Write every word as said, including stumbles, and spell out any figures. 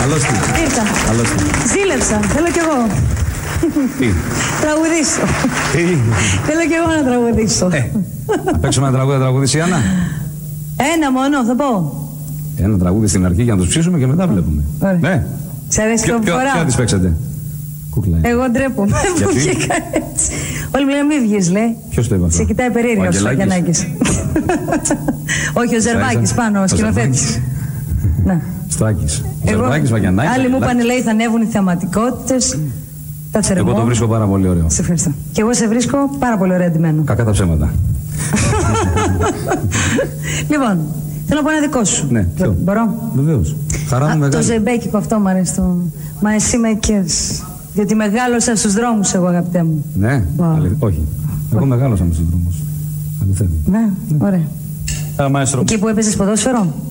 Καλώς την. Ήρθα. Καλώς την. Ζήλεψα. Θέλω κι εγώ. Τι. Τραγουδήσω. Τι. Θέλω κι εγώ να τραγουδήσω. Ε, να παίξουμε ένα τραγούδι, να τραγουδήσει η Άννα. Ένα μόνο, θα πω. Ένα τραγούδι στην αρχή για να τους ψήσουμε και μετά βλέπουμε. Ωραία. Ναι. Σ' αρέσει Ποιο, πιο ποιο, φορά. ποιο θα τις παίξετε. Κούκλα. Εγώ ντρέπομαι που Γιατί? βγήκα έτσι. Όλοι μου λένε μη βγεις, λέει. Ποιος το είπε αυτό? Σε κοιτάει περίεργα ο Γιαννάκης. Όχι, ο Ζερβάκης πάνω, ο σκηνοθέτης. Ναι. Στράκης. Εγώ- Ζερβάκης, Βαγιανάκης. Άλλοι μου είπαν, Βαγιανάκης. λέει, θα ανέβουν οι θεαματικότητες. Τα θερμό. Εγώ το βρίσκω πάρα πολύ ωραίο. Σε ευχαριστώ. Και εγώ σε βρίσκω πάρα πολύ ωραία ντυμένο. Κακά τα ψέματα. Λοιπόν, θέλω να πω ένα δικό σου. Ναι, ποιο? Μπορώ. Βεβαίως. Χαρά μου Α, το μεγάλη. ζεμπέκικο αυτό μου αρέσει. Το... Μα εσύ με εκείς. Διότι μεγάλωσα στους δρόμους εγώ, αγαπητέ μου. Ναι, Wow. αληθ- όχι. Εγώ μεγάλωσα με στους δρόμους. Αληθεύει. Ναι, ωραία. Α, μαέστρο. Εκεί που έπαιζες ποδόσφαιρο.